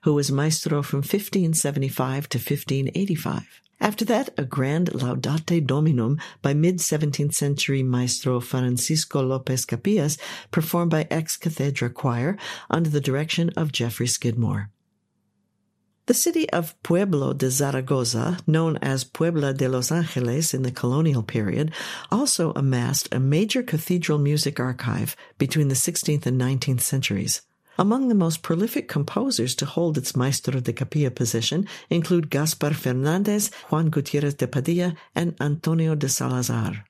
who was maestro from 1575 to 1585. After that, a grand Laudate Dominum by mid-17th century maestro Francisco Lopez Capillas, performed by ex-cathedra choir under the direction of Geoffrey Skidmore. The city of Pueblo de Zaragoza, known as Puebla de Los Angeles in the colonial period, also amassed a major cathedral music archive between the 16th and 19th centuries. Among the most prolific composers to hold its Maestro de Capilla position include Gaspar Fernandez, Juan Gutierrez de Padilla, and Antonio de Salazar.